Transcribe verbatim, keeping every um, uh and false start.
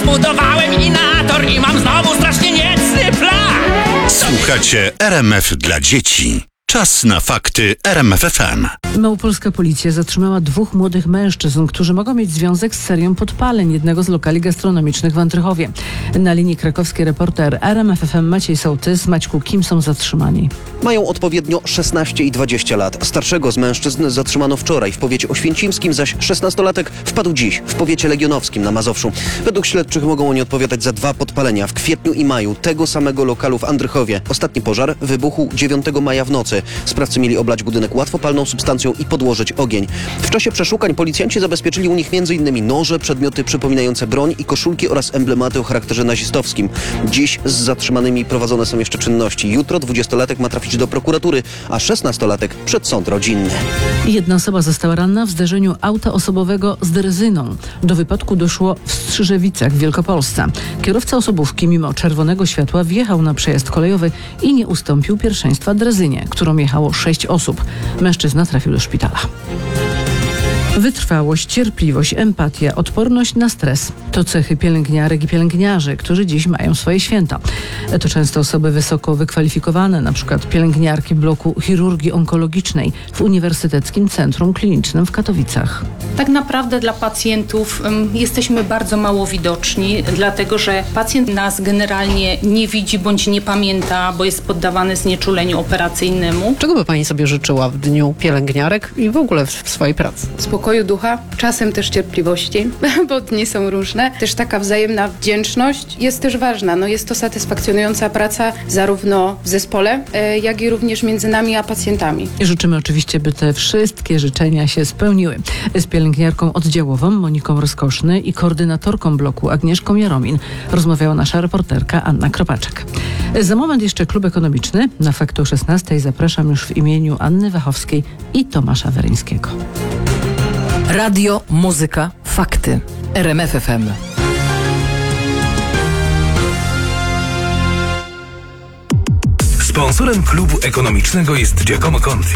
Zabudowałem inator i mam znowu strasznie niecny plan. Słuchacie R M F dla dzieci. Czas na fakty R M F F M. Małopolska policja zatrzymała dwóch młodych mężczyzn, którzy mogą mieć związek z serią podpaleń jednego z lokali gastronomicznych w Andrychowie. Na linii krakowskiej reporter R M F F M Maciej Sołtys. Maćku, kim są zatrzymani? Mają odpowiednio szesnaście i dwadzieścia lat. Starszego z mężczyzn zatrzymano wczoraj w powiecie oświęcimskim, zaś szesnastolatek wpadł dziś w powiecie legionowskim na Mazowszu. Według śledczych mogą oni odpowiadać za dwa podpalenia w kwietniu i maju tego samego lokalu w Andrychowie. Ostatni pożar wybuchł dziewiątego maja w nocy. Sprawcy mieli oblać budynek łatwopalną substancją i podłożyć ogień. W czasie przeszukań policjanci zabezpieczyli u nich między innymi noże, przedmioty przypominające broń i koszulki oraz emblematy o charakterze nazistowskim. Dziś z zatrzymanymi prowadzone są jeszcze czynności. Jutro dwudziestolatek ma trafić do prokuratury, a szesnastolatek przed sąd rodzinny. Jedna osoba została ranna w zderzeniu auta osobowego z drezyną. Do wypadku doszło w Strzyżewicach w Wielkopolsce. Kierowca osobówki mimo czerwonego światła wjechał na przejazd kolejowy i nie ustąpił pierwszeństwa drezynie, którą jechało sześć osób. Mężczyzna trafił do szpitala. Wytrwałość, cierpliwość, empatia, odporność na stres to cechy pielęgniarek i pielęgniarzy, którzy dziś mają swoje święta. To często osoby wysoko wykwalifikowane, na przykład pielęgniarki bloku chirurgii onkologicznej w Uniwersyteckim Centrum Klinicznym w Katowicach. Tak naprawdę dla pacjentów um, jesteśmy bardzo mało widoczni, dlatego że pacjent nas generalnie nie widzi bądź nie pamięta, bo jest poddawany znieczuleniu operacyjnemu. Czego by Pani sobie życzyła w Dniu Pielęgniarek i w ogóle w swojej pracy? Spokoju ducha, czasem też cierpliwości, bo dni są różne. Też taka wzajemna wdzięczność jest też ważna. No jest to satysfakcjonująca praca zarówno w zespole, jak i również między nami a pacjentami. I życzymy oczywiście, by te wszystkie życzenia się spełniły. Z pielęgniarką oddziałową Moniką Rozkoszny i koordynatorką bloku Agnieszką Jaromin rozmawiała nasza reporterka Anna Kropaczek. Za moment jeszcze klub ekonomiczny. Na Fakty o szesnastej zapraszam już w imieniu Anny Wachowskiej i Tomasza Weryńskiego. Radio, muzyka, fakty. R M F F M. Sponsorem klubu ekonomicznego jest Giacomo Conti.